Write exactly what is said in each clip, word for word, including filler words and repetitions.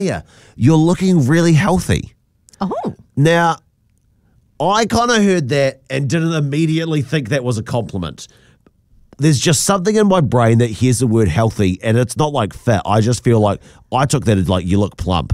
Yeah, you're looking really healthy. Oh. Now, I kind of heard that and didn't immediately think that was a compliment. There's just something in my brain that hears the word healthy, and it's not like fat. I just feel like I took that as like you look plump.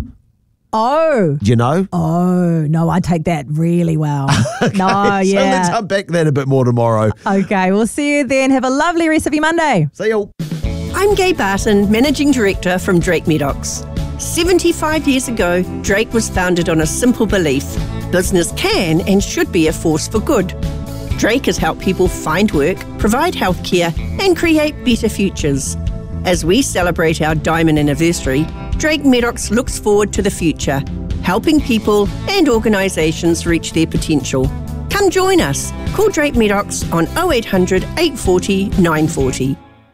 Oh. You know? Oh, no, I take that really well. Okay, no, so yeah. let's unpack that a bit more tomorrow. Okay, we'll see you then. Have a lovely rest of your Monday. See you. I'm Gay Barton, Managing Director from Drake Medox. seventy-five years ago, Drake was founded on a simple belief: business can and should be a force for good. Drake has helped people find work, provide healthcare, and create better futures. As we celebrate our diamond anniversary, Drake Medox looks forward to the future, helping people and organisations reach their potential. Come join us. Call Drake Medox on oh eight hundred, eight four oh, nine four oh.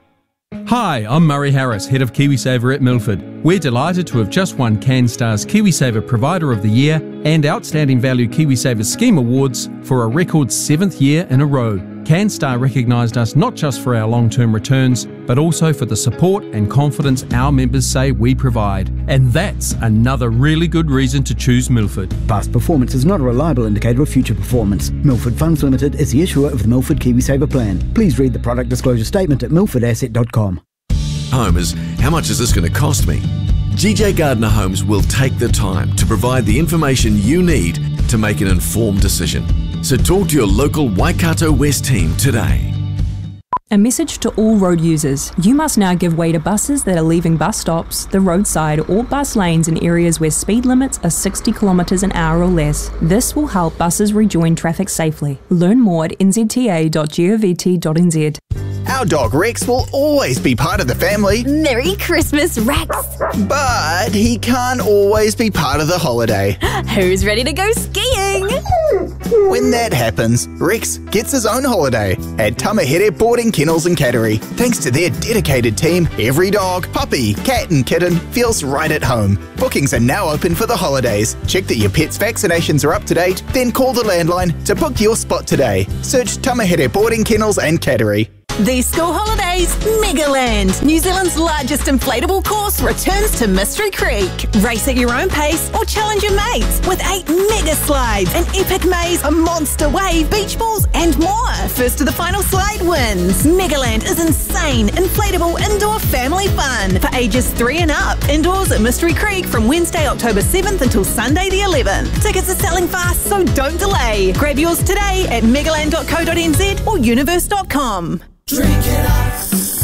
Hi, I'm Murray Harris, Head of KiwiSaver at Milford. We're delighted to have just won CanStar's KiwiSaver Provider of the Year and Outstanding Value KiwiSaver Scheme Awards for a record seventh year in a row. CanStar recognised us not just for our long-term returns, but also for the support and confidence our members say we provide. And that's another really good reason to choose Milford. Past performance is not a reliable indicator of future performance. Milford Funds Limited is the issuer of the Milford KiwiSaver plan. Please read the product disclosure statement at milford asset dot com. Home is, how much is this going to cost me? G J Gardner Homes will take the time to provide the information you need to make an informed decision. So talk to your local Waikato West team today. A message to all road users. You must now give way to buses that are leaving bus stops, the roadside or bus lanes in areas where speed limits are sixty kilometres an hour or less. This will help buses rejoin traffic safely. Learn more at n z t a dot govt dot n z. Our dog Rex will always be part of the family. Merry Christmas, Rex! But he can't always be part of the holiday. Who's ready to go skiing? When that happens, Rex gets his own holiday at Tamahere Boarding Kennels and Cattery. Thanks to their dedicated team, every dog, puppy, cat and kitten feels right at home. Bookings are now open for the holidays. Check that your pet's vaccinations are up to date, then call the landline to book your spot today. Search Tamahere Boarding Kennels and Cattery. These school holidays, Megaland, New Zealand's largest inflatable course, returns to Mystery Creek. Race at your own pace or challenge your mates with eight mega slides, an epic maze, a monster wave, beach balls and more. First to the final slide wins. Megaland is insane, inflatable indoor family fun for ages three and up. Indoors at Mystery Creek from Wednesday, October seventh until Sunday the eleventh. Tickets are selling fast, so don't delay. Grab yours today at megaland dot co dot n z or universe dot com. Drink it up,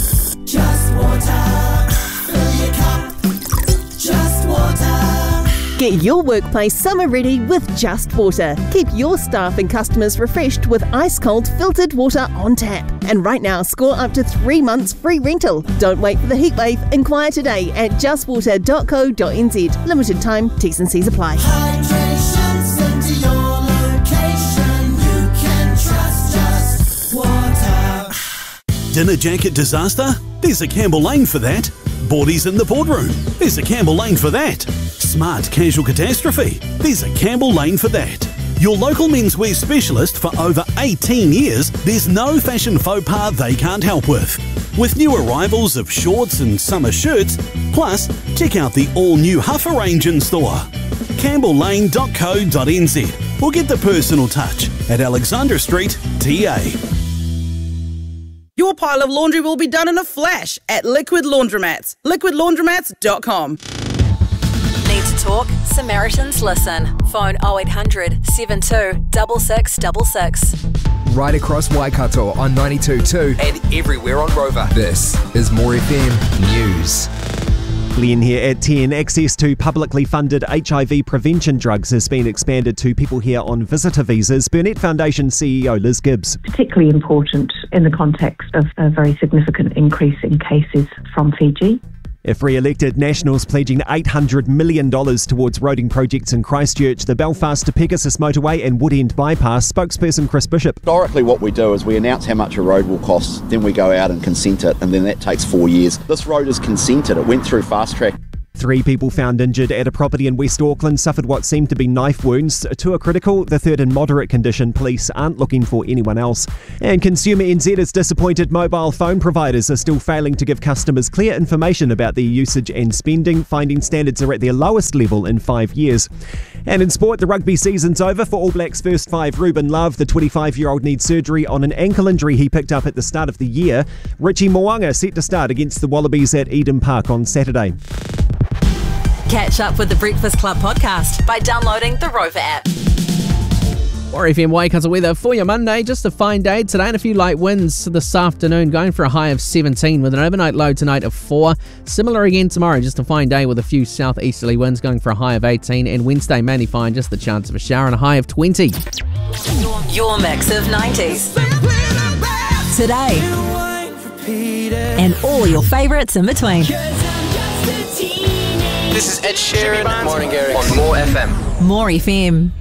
just water. Fill your cup, just water. Get your workplace summer ready with Just Water. Keep your staff and customers refreshed with ice-cold filtered water on tap. And right now, score up to three months free rental. Don't wait for the heatwave. Inquire today at just water dot co dot n z. Limited time, T's and C's apply. Hydration sent to your location. You can trust Just Water. Dinner jacket disaster? There's a Campbell Lane for that. Boardies in the boardroom? There's a Campbell Lane for that. Smart casual catastrophe? There's a Campbell Lane for that. Your local menswear specialist for over eighteen years, there's no fashion faux pas they can't help with. With new arrivals of shorts and summer shirts, plus check out the all-new Huffer range in store. campbell lane dot co dot n z or get the personal touch at Alexandra Street, T A. Your pile of laundry will be done in a flash at Liquid Laundromats. liquid laundromats dot com. Need to talk? Samaritans listen. Phone oh eight hundred, seven two six six six six. Right across Waikato on ninety-two point two and everywhere on Rover. This is More F M News. Glenn here at ten. Access to publicly funded H I V prevention drugs has been expanded to people here on visitor visas. Burnett Foundation C E O Liz Gibbs. Particularly important in the context of a very significant increase in cases from Fiji. If re-elected, Nationals pledging eight hundred million dollars towards roading projects in Christchurch, the Belfast to Pegasus motorway and Woodend bypass. Spokesperson Chris Bishop. Historically, what we do is we announce how much a road will cost, then we go out and consent it, and then that takes four years. This road is consented. It went through fast track. Three people found injured at a property in West Auckland suffered what seemed to be knife wounds. Two are critical, the third in moderate condition. Police aren't looking for anyone else. And Consumer N Z is disappointed mobile phone providers are still failing to give customers clear information about their usage and spending. Finding standards are at their lowest level in five years. And in sport, the rugby season's over for All Blacks first five. Ruben Love, the twenty-five-year-old, needs surgery on an ankle injury he picked up at the start of the year. Richie Mo'unga set to start against the Wallabies at Eden Park on Saturday. Catch up with the Breakfast Club podcast by downloading the Rover app. More F M Waikato weather for your Monday. Just a fine day today and a few light winds this afternoon, going for a high of seventeen with an overnight low tonight of four. Similar again tomorrow, just a fine day with a few southeasterly winds going for a high of eighteen. And Wednesday mainly fine, just the chance of a shower and a high of twenty. Your, your mix of nineties. Today. And all your favourites in between. This is Ed Sheeran, Morning Gary, on More F M. More F M.